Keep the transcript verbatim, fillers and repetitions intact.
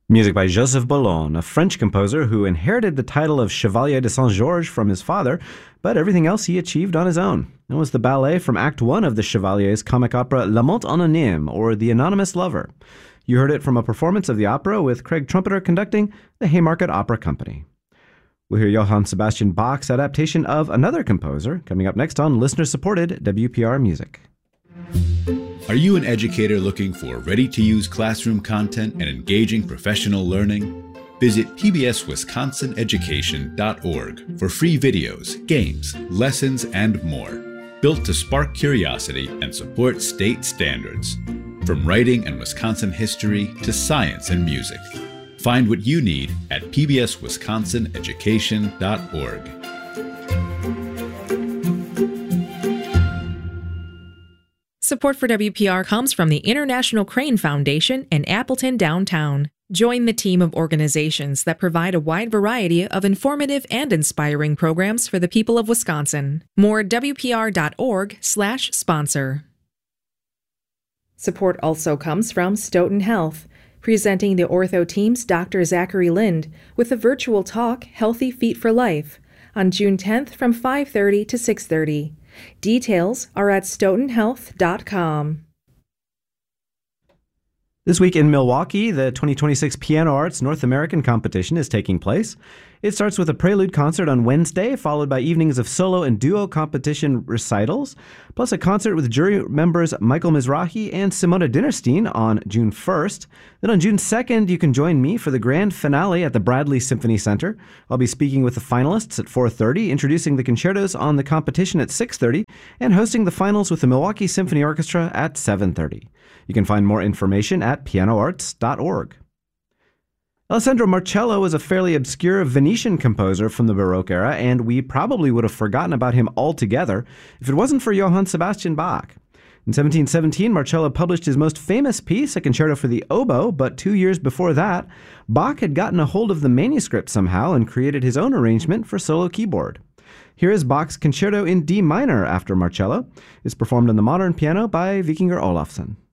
Music by Joseph Boulogne, a French composer who inherited the title of Chevalier de Saint-Georges from his father, but everything else he achieved on his own. It was the ballet from Act One of the Chevalier's comic opera L'Amant Anonyme, or The Anonymous Lover. You heard it from a performance of the opera with Craig Trumpeter conducting the Haymarket Opera Company. We'll hear Johann Sebastian Bach's adaptation of another composer coming up next on listener-supported W P R Music. Are you an educator looking for ready-to-use classroom content and engaging professional learning? Visit P B S Wisconsin Education dot org for free videos, games, lessons, and more, built to spark curiosity and support state standards. From writing and Wisconsin history to science and music. Find what you need at P B S Wisconsin Education dot org. Support for W P R comes from the International Crane Foundation in Appleton downtown. Join the team of organizations that provide a wide variety of informative and inspiring programs for the people of Wisconsin. More at W P R dot org slash sponsor. Support also comes from Stoughton Health, presenting the Ortho Team's Doctor Zachary Lind with a virtual talk, Healthy Feet for Life, on June tenth from five thirty to six thirty. Details are at stoughton health dot com. This week in Milwaukee, the twenty twenty-six Piano Arts North American Competition is taking place. It starts with a prelude concert on Wednesday, followed by evenings of solo and duo competition recitals, plus a concert with jury members Michael Mizrahi and Simona Dinnerstein on June first. Then on June second, you can join me for the grand finale at the Bradley Symphony Center. I'll be speaking with the finalists at four thirty, introducing the concertos on the competition at six thirty, and hosting the finals with the Milwaukee Symphony Orchestra at seven thirty. You can find more information at piano arts dot org. Alessandro Marcello was a fairly obscure Venetian composer from the Baroque era, and we probably would have forgotten about him altogether if it wasn't for Johann Sebastian Bach. In seventeen seventeen, Marcello published his most famous piece, a concerto for the oboe, but two years before that, Bach had gotten a hold of the manuscript somehow and created his own arrangement for solo keyboard. Here is Bach's Concerto in D minor after Marcello. It's performed on the modern piano by Vikingur Olafsson.